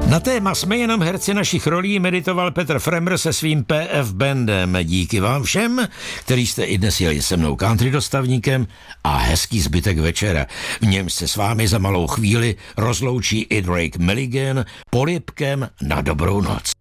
Na téma Jsme jenom herci našich rolí meditoval Petr Fremr se svým PF Bandem. Díky vám všem, který jste i dnes jeli se mnou country dostavníkem a hezký zbytek večera. V něm se s vámi za malou chvíli rozloučí i Drake Milligan polibkem na dobrou noc.